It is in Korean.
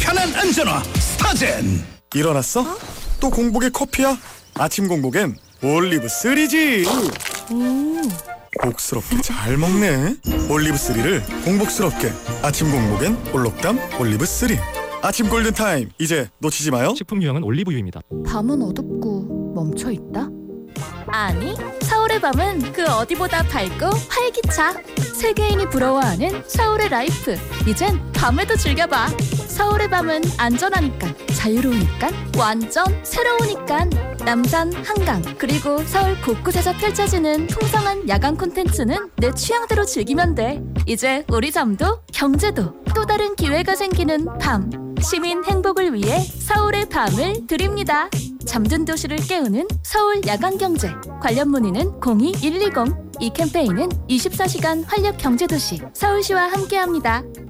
편한 안전화 스타젠. 일어났어? 또 공복에 커피야? 아침 공복엔 올리브 3지. 복스럽게 잘 먹네. 올리브 3를 공복스럽게. 아침 공복엔 올록담 올리브 3. 아침 골든타임, 이제 놓치지 마요. 식품 유형은 올리브유입니다. 밤은 어둡고 멈춰있다? 아니, 서울의 밤은 그 어디보다 밝고 활기차. 세계인이 부러워하는 서울의 라이프. 이젠 밤에도 즐겨봐. 서울의 밤은 안전하니까, 자유로우니까, 완전 새로우니까. 남산, 한강, 그리고 서울 곳곳에서 펼쳐지는 풍성한 야간 콘텐츠는 내 취향대로 즐기면 돼. 이제 우리 잠도 경제도 또 다른 기회가 생기는 밤. 시민 행복을 위해 서울의 밤을 드립니다. 잠든 도시를 깨우는 서울 야간경제. 관련 문의는 02-120. 이 캠페인은 24시간 활력 경제도시 서울시와 함께합니다.